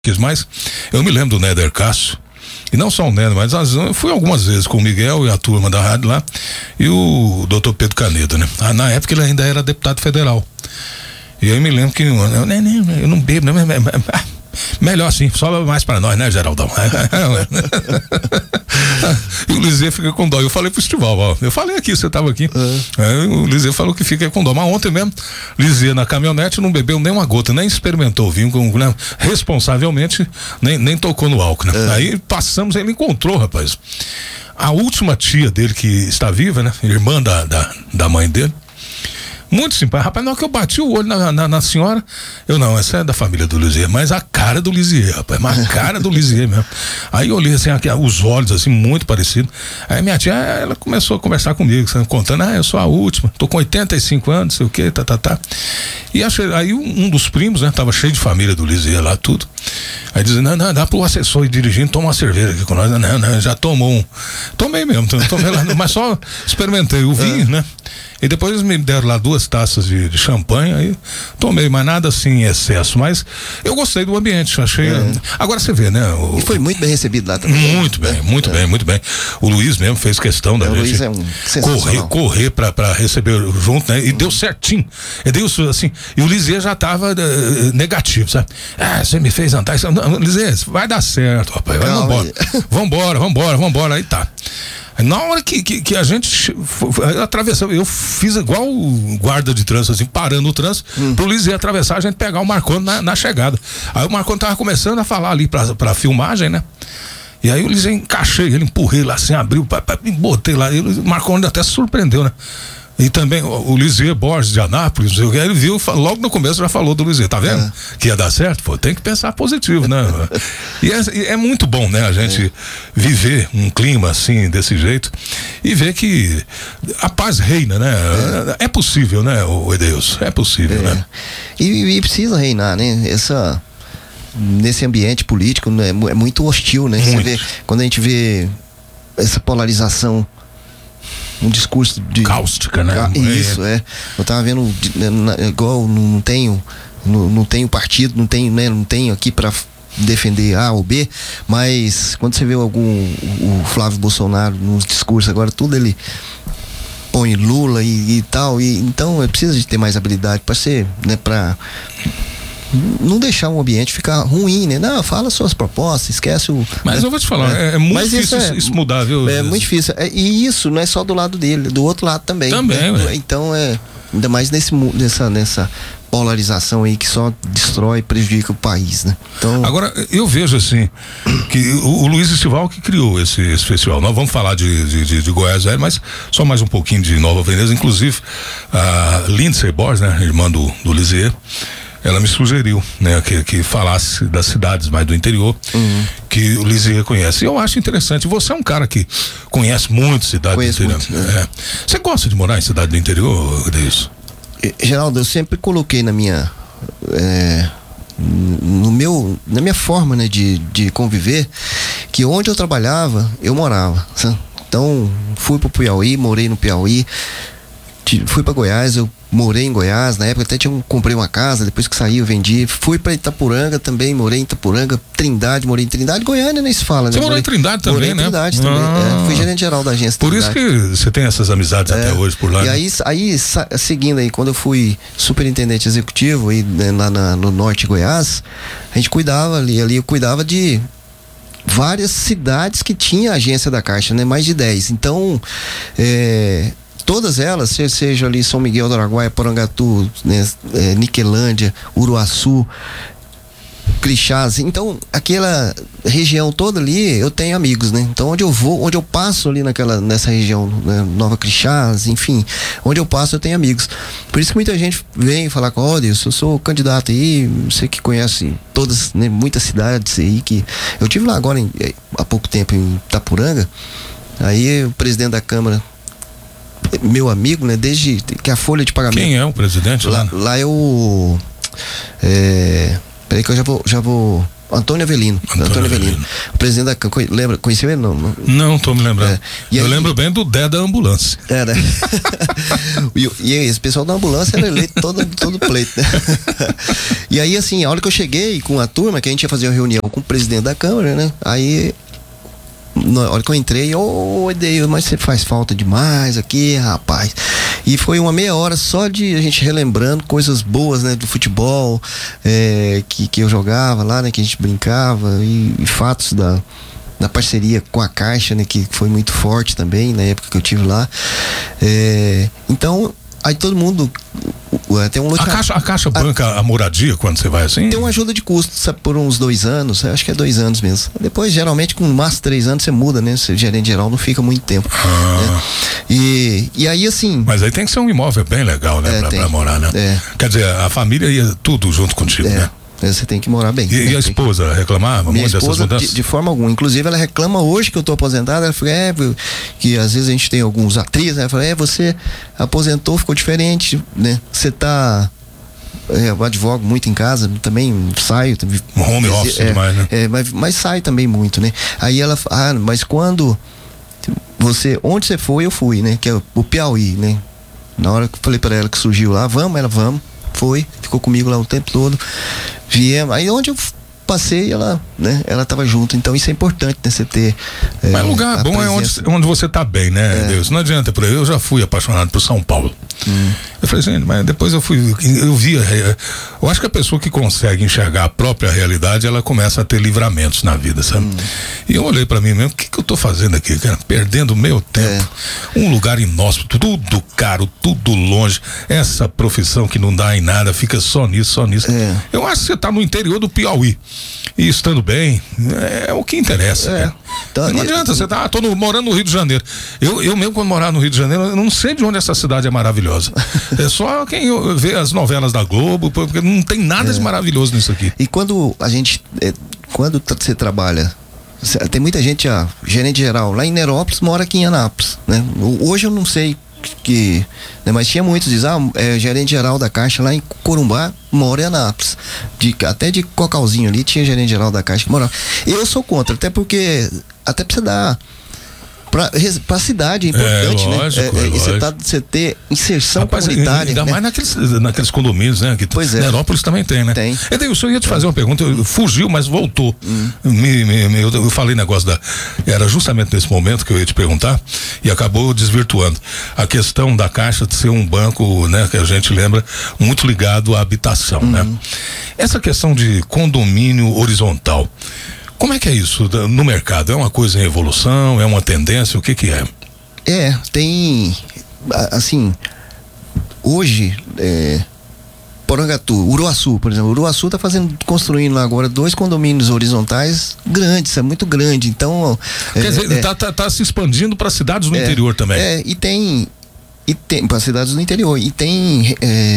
Mas eu me lembro do Néder Castro, e não só o Néder, mas eu fui algumas vezes com o Miguel e a turma da rádio lá, e o doutor Pedro Caneda, né? Na época ele ainda era deputado federal. E aí eu me lembro que eu não bebo, né? Melhor assim, só mais pra nós, né, Geraldão? E o Lisier fica com dó. Eu falei pro Estival, ó. Eu falei aqui, você tava aqui. O Lisier falou que fica com dó. Mas ontem mesmo, Lisier na caminhonete não bebeu nem uma gota, nem experimentou o vinho, né? Responsavelmente, nem tocou no álcool, né? Aí passamos, ele encontrou, rapaz, a última tia dele que está viva, né? Irmã da mãe dele. Muito simpático. Rapaz, na hora que eu bati o olho na senhora, essa é da família do Lisier, mas a cara do Lisier, rapaz, mas a cara do Lisier mesmo. Aí eu olhei assim, os olhos assim, muito parecidos. Aí minha tia, ela começou a conversar comigo, contando, eu sou a última, tô com 85 anos, não sei o que, E aí um dos primos, né, tava cheio de família do Lisier lá, tudo. Aí dizendo, não, dá pro assessor ir dirigindo, toma uma cerveja aqui com nós. Não, já tomou um. Tomei mesmo, tomei lá, mas só experimentei o vinho, né? E depois eles me deram lá 2 taças de champanhe, aí tomei, mas nada assim em excesso, mas eu gostei do ambiente, achei. Agora você vê, né? E foi muito bem recebido lá também. Muito bem, muito bem. O Luiz mesmo fez questão da gente. O Luiz é um correr pra receber junto, né? E deu certinho. E deu assim, e o Lisier já tava negativo, sabe? Você me fez andar, Lisier, vai dar certo, rapaz, vambora, aí tá. Na hora que a gente atravessou, eu fiz igual o guarda de trânsito, assim, parando o trânsito, pro Lisier atravessar, a gente pegar o Marconi na chegada. Aí o Marconi tava começando a falar ali pra filmagem, né? E aí o Lisier encaixei ele, empurrei lá assim, abriu, botei lá, e o Marconi até se surpreendeu, né? E também o Lisier Borges de Anápolis, ele viu, logo no começo já falou do Lisier, tá vendo? Que ia dar certo? Pô, tem que pensar positivo, né? E é muito bom, né? A gente viver um clima assim, desse jeito, e ver que a paz reina, né? É possível, né, o Edeilson? É possível, né? E precisa reinar, né? Nesse ambiente político, né? É muito hostil, né? Você vê, quando a gente vê essa polarização, um discurso de cáustica, né? Isso, eu tava vendo igual não tenho partido, não tenho aqui para defender A ou B, mas quando você vê o Flávio Bolsonaro nos discursos agora, tudo ele põe Lula e tal, e então precisa de ter mais habilidade para ser, né, para não deixar o ambiente ficar ruim, né? Não, fala suas propostas, esquece o... Mas eu vou te falar, é muito difícil isso mudar, viu? É muito difícil. E isso não é só do lado dele, do outro lado também. Também, né? Então, ainda mais nessa polarização aí que só destrói e prejudica o país, né? Então... Agora, eu vejo assim, que o Luiz Estival que criou esse festival. Nós vamos falar de Goiás, mas só mais um pouquinho de Nova Veneza. Inclusive, a Lindsay Borges, né, irmã do Lisier, ela me sugeriu, né, que falasse das cidades mais do interior, que o Lisier conhece. Eu acho interessante. Você é um cara que conhece muito cidade do interior. Você gosta de morar em cidade do interior, Deilson? Geraldo, eu sempre coloquei na minha forma, né, de conviver, que onde eu trabalhava, eu morava, sabe? Então, fui pro Piauí, morei no Piauí, fui para Goiás, eu morei em Goiás, na época até comprei uma casa, depois que saí eu vendi, fui para Itapuranga também, morei em Itapuranga, morei em Trindade, Goiânia nem se fala, né? Você morou em Trindade também, né? Morei em Trindade também, fui gerente geral da agência Por Trindade. Isso que você tem essas amizades até hoje por lá. E aí seguindo aí, quando eu fui superintendente executivo aí, né, lá no norte de Goiás, a gente cuidava ali eu cuidava de várias cidades que tinha agência da Caixa, né? Mais de 10. Então, todas elas, seja ali São Miguel do Araguaia, Porangatu, né, Niquelândia, Uruaçu, Crixás, então aquela região toda ali eu tenho amigos, né? Então onde eu passo ali nessa região, né, Nova Crixás, enfim, onde eu passo eu tenho amigos. Por isso que muita gente vem falar com Deus, eu sou candidato aí, você que conhece todas, né, muitas cidades aí que eu tive lá agora há pouco tempo em Itapuranga. Aí o presidente da Câmara, meu amigo, né? Desde que a folha de pagamento. Quem é o presidente lá? Lá é o. Peraí que eu já vou Antônio Avelino. O presidente da Câmara, lembra, conheceu ele? Não tô me lembrando. Eu lembro bem do Dé da ambulância. Era. E esse pessoal da ambulância era eleito todo pleito, né? E aí, assim, a hora que eu cheguei com a turma, que a gente ia fazer uma reunião com o presidente da Câmara, né? Aí, na hora que eu entrei, Deus, mas você faz falta demais aqui, rapaz. E foi uma meia hora só de a gente relembrando coisas boas, né, do futebol, que eu jogava lá, né, que a gente brincava, e fatos da parceria com a Caixa, né, que foi muito forte também na época que eu tive lá. Então, aí todo mundo tem um loteamento. A Caixa banca a moradia quando você vai assim? Tem uma ajuda de custo, sabe, por uns 2 anos, acho que é 2 anos mesmo. Depois, geralmente, com máximo 3 anos, você muda, né? Você gerente geral não fica muito tempo. Né? E aí, assim. Mas aí tem que ser um imóvel bem legal, né? Pra morar, né? Quer dizer, a família ia tudo junto contigo, né? Você tem que morar bem. E a esposa reclamava muito dessas mudanças? De forma alguma. Inclusive, ela reclama hoje que eu tô aposentada. Ela fala, que às vezes a gente tem alguns atrizes, né? Ela fala, você aposentou, ficou diferente, né? Você tá. Eu advogo muito em casa, também saio. Home office demais, né? Mas saio também muito, né? Aí ela fala, mas quando onde você foi, eu fui, né? Que é o Piauí, né? Na hora que eu falei pra ela que surgiu lá, vamos. Foi, ficou comigo lá o tempo todo. Viemos, aí onde eu passei, ela tava junto, então isso é importante, né? Você ter. Mas lugar bom presença. É onde você tá bem, né, Deus? Não adianta, por aí. Eu já fui apaixonado por São Paulo. Eu falei assim, mas depois eu vi. Eu acho que a pessoa que consegue enxergar a própria realidade, ela começa a ter livramentos na vida, sabe? E eu olhei pra mim mesmo, o que eu tô fazendo aqui, cara? Perdendo meu tempo. Um lugar inóspito, tudo caro, tudo longe. Essa profissão que não dá em nada, fica só nisso. Eu acho que você tá no interior do Piauí. E estando bem, é o que interessa. Então, não adianta, você tá morando no Rio de Janeiro. Eu mesmo, quando morar no Rio de Janeiro, eu não sei de onde essa cidade é maravilhosa. É só quem vê as novelas da Globo, porque não tem nada de maravilhoso nisso aqui. E quando quando você trabalha, tem muita gente, gerente geral, lá em Nerópolis, mora aqui em Anápolis, né? Hoje eu não sei né, mas tinha muitos, gerente geral da Caixa lá em Corumbá, mora em Anápolis, até de Cocalzinho ali tinha gerente geral da Caixa que morava. Eu sou contra, até porque até pra você dar pra cidade é importante, lógico, né? Você ter inserção comunitária. Ainda mais naqueles condomínios, né? Que pois é. Nerópolis também tem, né? Tem. Edeilson, eu ia te fazer uma pergunta, fugiu, mas voltou. Eu falei negócio era justamente nesse momento que eu ia te perguntar e acabou desvirtuando. A questão da Caixa de ser um banco, né? Que a gente lembra, muito ligado à habitação, né? Essa questão de condomínio horizontal, como é que é isso no mercado? É uma coisa em evolução? É uma tendência? O que é? Tem, assim, hoje, Porangatu, Uruaçu, por exemplo, Uruaçu está construindo agora 2 condomínios horizontais grandes, é muito grande, então. Quer dizer, tá se expandindo para cidades do interior também. E tem para cidades do interior, e tem,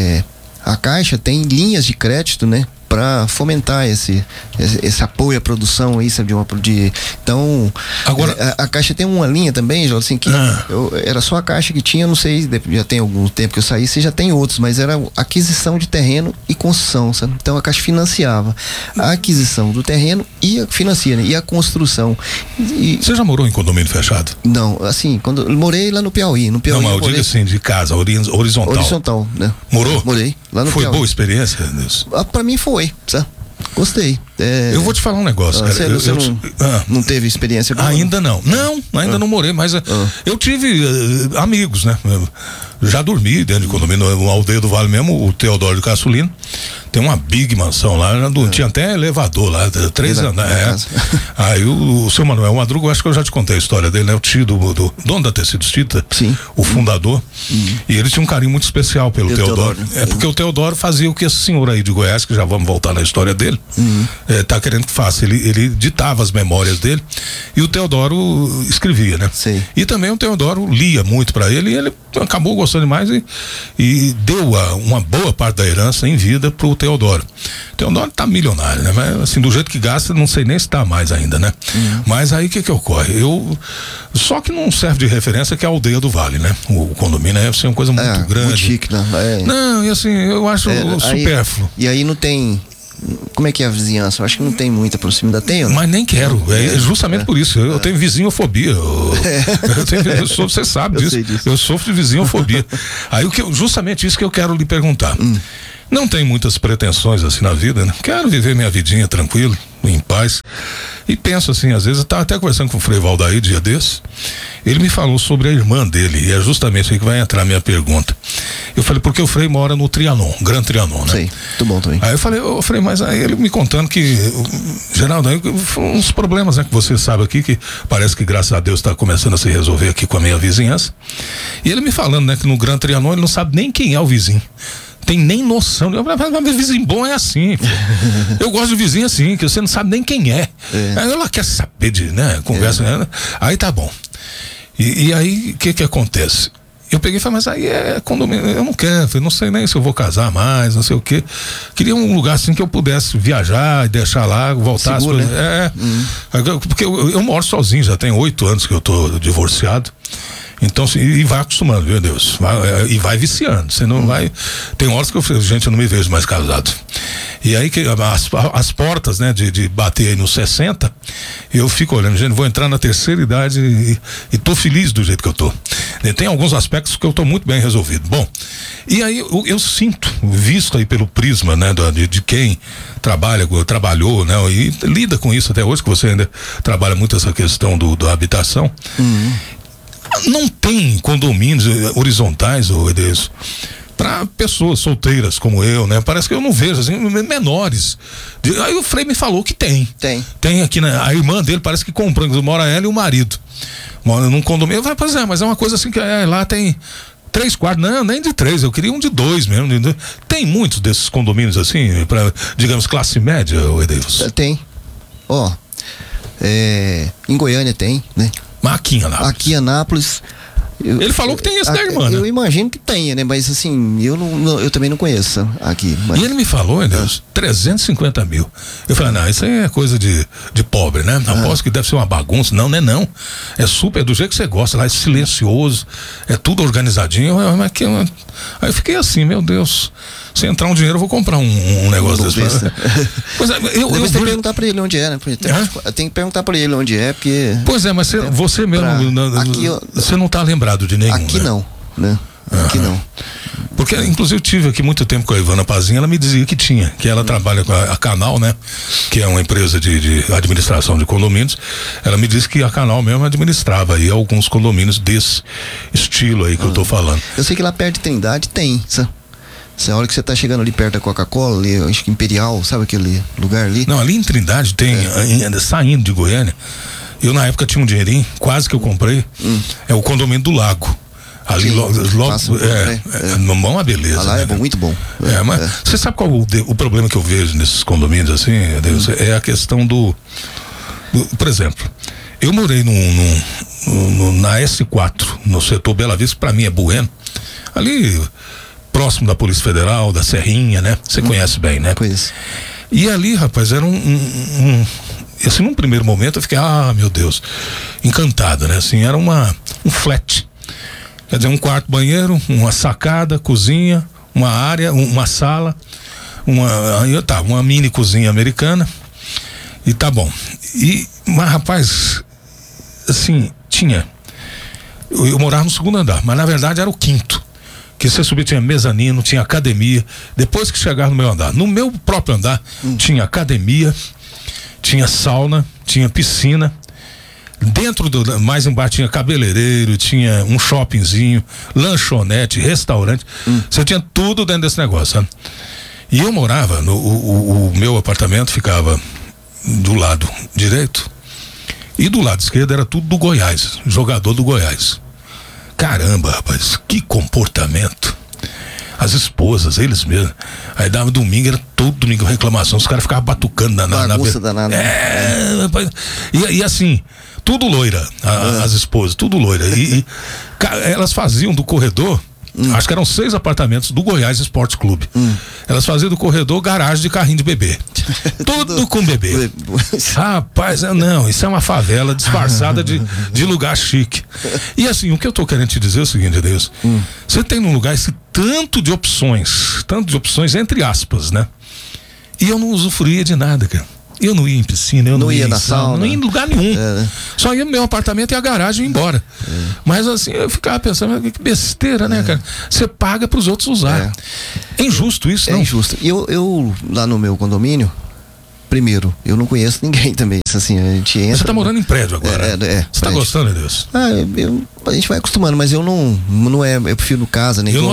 a Caixa tem linhas de crédito, né? Para fomentar esse apoio à produção aí, sabe, então agora a Caixa tem uma linha também, João, assim, que era só a Caixa que tinha, não sei, já tem algum tempo que eu saí, se já tem outros, mas era aquisição de terreno e construção, sabe? Então a Caixa financiava a aquisição do terreno e financia, né? E a construção. Você já morou em condomínio fechado? Não, assim, quando eu morei lá no Piauí. Não, mas eu digo assim, de casa, horizontal. Horizontal, né? Morou? Morei lá no Foi Piauí. Boa experiência nisso? Pra mim foi, sabe? Gostei. Eu vou te falar um negócio, cara. Você não teve experiência boa? Ainda não. Ainda não morei, mas eu tive amigos, né? Já dormi dentro de condomínio, uma aldeia do Vale mesmo, o Teodoro de Caçulino. Tem uma big mansão lá, tinha até elevador lá, 3 andares. Aí o seu Manuel Madruga, eu acho que eu já te contei a história dele, né? O tio do dono da Tecidos Tita, sim, o fundador. E ele tinha um carinho muito especial pelo Teodoro. Porque o Teodoro fazia o que esse senhor aí de Goiás, que já vamos voltar na história dele, tá querendo que faça. Ele ditava as memórias dele e o Teodoro escrevia, né? Sim. E também o Teodoro lia muito pra ele e ele acabou gostando demais e deu uma boa parte da herança em vida pro Teodoro. O Teodoro tá milionário, né? Mas assim, do jeito que gasta, não sei nem se tá mais ainda, né? Mas aí o que ocorre? Só que não serve de referência que é a aldeia do Vale, né? O condomínio é assim, uma coisa muito grande. Muito chique, né? Não, e assim, eu acho supérfluo. E aí não tem como é que é a vizinhança? Eu acho que não tem muita proximidade. Tem, mas nem quero. É justamente por isso. Eu tenho vizinhofobia. Você sabe disso. Eu sofro de vizinhofobia. Aí justamente isso que eu quero lhe perguntar. Não tenho muitas pretensões assim na vida, né? Quero viver minha vidinha tranquilo, em paz. E penso assim, às vezes, eu estava até conversando com o Frei Valdair dia desse. Ele me falou sobre a irmã dele, e é justamente aí que vai entrar a minha pergunta. Eu falei, porque o Frei mora no Trianon, Gran Trianon, né? Sei, muito bom também. Aí eu falei, Frei, mas aí ele me contando que, Geraldo, aí, uns problemas, né, que você sabe aqui, que parece que graças a Deus está começando a se resolver aqui com a minha vizinhança. E ele me falando, né, que no Gran Trianon ele não sabe nem quem é o vizinho. Tem nem noção. Mas vizinho bom é assim. Eu gosto de vizinho assim, que você não sabe nem quem é. Aí ela quer saber de, né? Conversa, né? Aí tá bom. E aí, o que acontece? Eu peguei e falei, mas aí é condomínio, eu não quero, eu não sei nem se eu vou casar mais, não sei o quê. Queria um lugar assim que eu pudesse viajar e deixar lá, voltar. Seguro, né? Porque eu moro sozinho, já tem 8 anos que eu tô divorciado. Então, e vai acostumando, meu Deus. E vai viciando. Você não vai. Tem horas que eu falei, gente, eu não me vejo mais casado. E aí que as portas, né, de bater aí nos 60, eu fico olhando, gente, vou entrar na terceira idade e tô feliz do jeito que eu tô. E tem alguns aspectos que eu tô muito bem resolvido. Bom, e aí eu sinto, visto aí pelo prisma, né, de quem trabalhou, né, e lida com isso até hoje, que você ainda trabalha muito essa questão da habitação. Não tem condomínios horizontais, Edilson, para pessoas solteiras como eu, né? Parece que eu não vejo, assim, menores. Aí o Frei me falou que tem. Tem aqui, né? A irmã dele parece que comprou, mora ela e o marido. Mora num condomínio. Eu falei, pois é, mas é uma coisa assim que lá tem 3 quartos, não, nem de 3, eu queria um de 2 mesmo. Tem muitos desses condomínios assim, para, digamos, classe média, Edilson? Tem. Em Goiânia tem, né? Mas aqui em Anápolis. Aqui em Anápolis. Ele falou que tem esse da irmã, né? Eu imagino que tenha, né? Mas assim, eu também não conheço aqui. Mas... E ele me falou, Deus, 350 mil. Eu falei, não, isso aí é coisa de pobre, né? Aposto que deve ser uma bagunça. Não, não é não. É super do jeito que você gosta, lá é silencioso, é tudo organizadinho. Aí eu fiquei assim, meu Deus. Se entrar um dinheiro, eu vou comprar um negócio desse. Pois é, eu tem que perguntar pra ele onde é, né? Tem que perguntar pra ele onde é, porque... Pois é, mas você mesmo, você não tá lembrado de nenhum, aqui, né? Não, né? Aqui não. Porque, inclusive, eu tive aqui muito tempo com a Ivana Pazinha, ela me dizia que ela trabalha com a Canal, né? Que é uma empresa de administração de condomínios. Ela me disse que a Canal mesmo administrava aí alguns condomínios desse estilo aí que eu tô falando. Eu sei que lá perto de Trindade tem, sabe? A hora que você tá chegando ali perto da Coca-Cola, ali, acho que Imperial, sabe aquele lugar ali? Não, ali em Trindade tem, saindo de Goiânia, eu na época tinha um dinheirinho, quase que eu comprei, é o condomínio do Lago. Ali logo uma beleza. Lá, né? É muito bom. Mas você sabe qual o problema que eu vejo nesses condomínios assim, Deus? É a questão por exemplo, eu morei na S4, no setor Bela Vista, que pra mim é Bueno, ali próximo da Polícia Federal, da Serrinha, né? Você conhece bem, né? Conheço. E ali, rapaz, era assim, num primeiro momento eu fiquei, meu Deus, encantado, né? Assim, era um flat. Quer dizer, um quarto, banheiro, uma sacada, cozinha, uma área, uma sala, uma mini cozinha americana. E tá bom. Mas, rapaz, assim, eu morava no 2º andar, mas na verdade era o 5º. Que você subia, tinha mezanino, tinha academia. Depois que chegava no meu andar, no meu próprio andar, tinha academia, tinha sauna, tinha piscina. Dentro mais embaixo tinha cabeleireiro, tinha um shoppingzinho, lanchonete, restaurante. Você tinha tudo dentro desse negócio, sabe? E eu morava, o meu apartamento ficava do lado direito e do lado esquerdo era tudo do Goiás, jogador do Goiás. Caramba, rapaz, que comportamento. As esposas, eles mesmos. Aí dava domingo, era todo domingo reclamação. Os caras ficavam batucando bagunça danada. Rapaz. E assim, tudo loira, as esposas, tudo loira. E elas faziam do corredor, acho que eram 6 apartamentos do Goiás Esporte Clube. Elas faziam do corredor garagem de carrinho de bebê. Tudo com bebê. Rapaz, não, isso é uma favela disfarçada de lugar chique. E assim, o que eu tô querendo te dizer é o seguinte, Deus. Você tem num lugar esse tanto de opções entre aspas, né? E eu não usufruía de nada, cara. Eu não ia em piscina, eu não ia na sauna, não ia em lugar nenhum. Só ia no meu apartamento e a garagem e ia embora. Mas assim, eu ficava pensando, que besteira, né, cara? Você paga pros outros usar. É injusto isso, não? É injusto. Eu lá no meu condomínio, primeiro, eu não conheço ninguém também. Assim, a gente entra. Você tá morando em prédio agora? Você tá gostando disso? A gente vai acostumando, mas eu não eu prefiro casa, nem